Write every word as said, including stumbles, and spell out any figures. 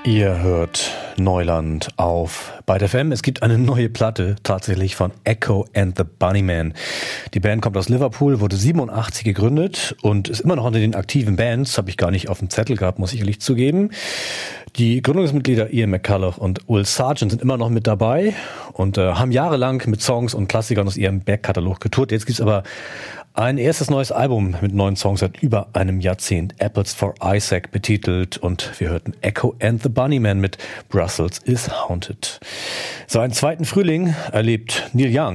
Ihr hört Neuland auf Byte F M. Es gibt eine neue Platte tatsächlich von Echo and the Bunnymen. Die Band kommt aus Liverpool, wurde siebenundachtzig gegründet und ist immer noch unter den aktiven Bands. Habe ich gar nicht auf dem Zettel gehabt, muss ich ehrlich zugeben. Die Gründungsmitglieder Ian McCulloch und Will Sargent sind immer noch mit dabei und äh, haben jahrelang mit Songs und Klassikern aus ihrem Backkatalog getourt. Jetzt gibt's aber ein erstes neues Album mit neuen Songs seit über einem Jahrzehnt, Apples for Isaac betitelt, und wir hörten Echo and the Bunnymen mit Brussels is Haunted. So einen zweiten Frühling erlebt Neil Young.